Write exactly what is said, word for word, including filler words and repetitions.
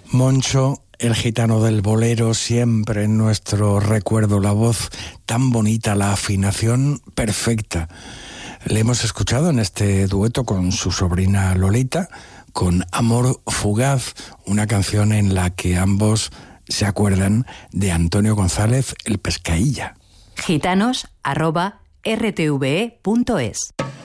Moncho, el gitano del bolero, siempre en nuestro recuerdo, la voz tan bonita, la afinación perfecta. Le hemos escuchado en este dueto con su sobrina Lolita, con Amor Fugaz, una canción en la que ambos se acuerdan de Antonio González, el Pescailla. gitanos arroba r t v e punto es